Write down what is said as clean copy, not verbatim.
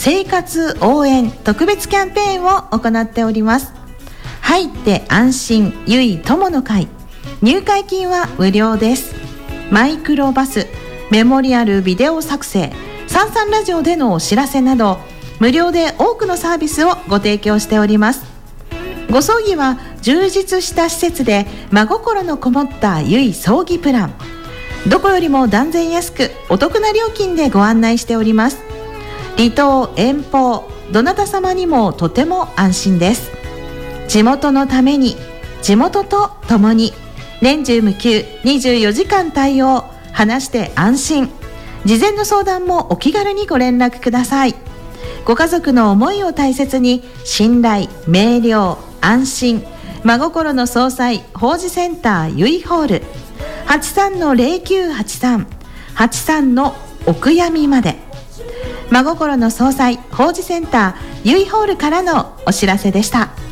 生活応援特別キャンペーンを行っております。入って安心ゆい友の会、入会金は無料です。マイクロバス、メモリアルビデオ作成、サンサンラジオでのお知らせなど無料で多くのサービスをご提供しております。ご葬儀は充実した施設で真心のこもったゆい葬儀プラン、どこよりも断然安くお得な料金でご案内しております。離島遠方どなた様にもとても安心です。地元のために、地元と共に、年中無休24時間対応、話して安心。事前の相談もお気軽にご連絡ください。ご家族の思いを大切に、信頼、明瞭、安心、真心の総裁法事センターゆいホール、83-0983 83のお悔やみまで。真心の総裁法事センターゆいホールからのお知らせでした。